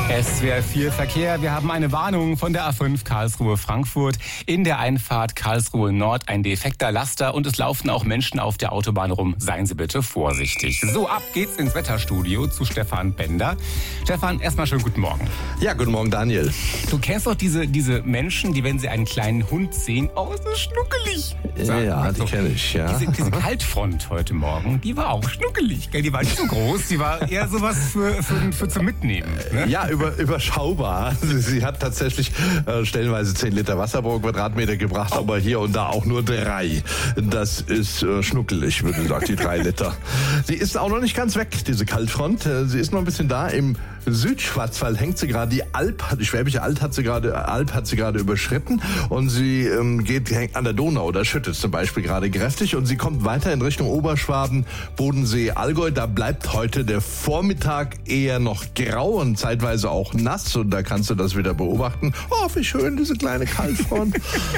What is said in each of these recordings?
SWR 4 Verkehr. Wir haben eine Warnung von der A5 Karlsruhe-Frankfurt. In der Einfahrt Karlsruhe Nord ein defekter Laster und es laufen auch Menschen auf der Autobahn rum. Seien Sie bitte vorsichtig. So, ab geht's ins Wetterstudio zu Stefan Bender. Stefan, erstmal schönen guten Morgen. Ja, guten Morgen, Daniel. Du kennst doch diese Menschen, die, wenn sie einen kleinen Hund sehen, oh, ist das schnuckelig. Ja, die kenne ich, ja. Diese Kaltfront heute Morgen, die war auch schnuckelig. Gell? Die war nicht so groß, die war eher sowas für zum Mitnehmen. Ne? Ja, überschaubar. Sie hat tatsächlich stellenweise 10 Liter Wasser pro Quadratmeter gebracht, aber hier und da auch nur 3. Das ist schnuckelig, würde ich sagen, die 3 Liter. Sie ist auch noch nicht ganz weg, diese Kaltfront. Sie ist noch ein bisschen da. Im Südschwarzwald hängt sie gerade, die Schwäbische Alb hat sie gerade überschritten und sie hängt an der Donau, da schüttet es zum Beispiel gerade kräftig und sie kommt weiter in Richtung Oberschwaben, Bodensee, Allgäu. Da bleibt heute der Vormittag eher noch grau und zeitweise auch nass und da kannst du das wieder beobachten. Oh, wie schön, diese kleine Kaltfront.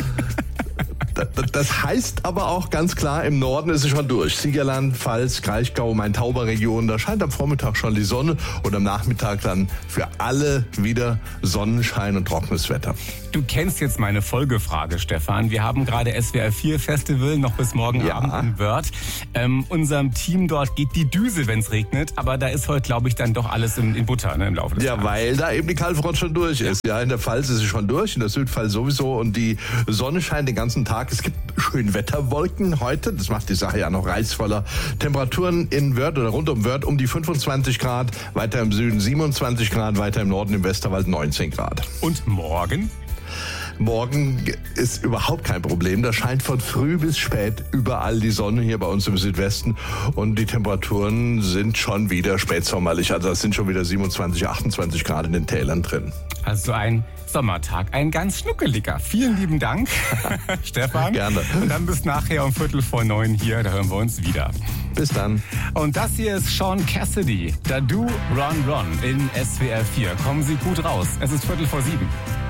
Das heißt aber auch ganz klar, im Norden ist es schon durch. Siegerland, Pfalz, Kraichgau, Main-Tauber-Region, da scheint am Vormittag schon die Sonne und am Nachmittag dann für alle wieder Sonnenschein und trockenes Wetter. Du kennst jetzt meine Folgefrage, Stefan. Wir haben gerade SWR 4 Festival noch bis morgen Abend in Wörth. Unserem Team dort geht die Düse, wenn es regnet, aber da ist heute, glaube ich, dann doch alles in Butter, ne, im Laufe des Tages. Ja, weil da eben die Kaltfront schon durch ist. Ja, in der Pfalz ist sie schon durch, in der Südpfalz sowieso und die Sonne scheint den ganzen Tag. Es gibt schön Wetterwolken heute, das macht die Sache ja noch reizvoller. Temperaturen in Wörth oder rund um Wörth um die 25 Grad, weiter im Süden 27 Grad, weiter im Norden im Westerwald 19 Grad. Und morgen? Morgen ist überhaupt kein Problem. Da scheint von früh bis spät überall die Sonne hier bei uns im Südwesten. Und die Temperaturen sind schon wieder spätsommerlich. Also es sind schon wieder 27, 28 Grad in den Tälern drin. Also ein Sommertag, ein ganz schnuckeliger. Vielen lieben Dank, Stefan. Gerne. Und dann bis nachher um 8:45 hier, da hören wir uns wieder. Bis dann. Und das hier ist Sean Cassidy, Da Do Run Run in SWR 4. Kommen Sie gut raus. Es ist 6:45.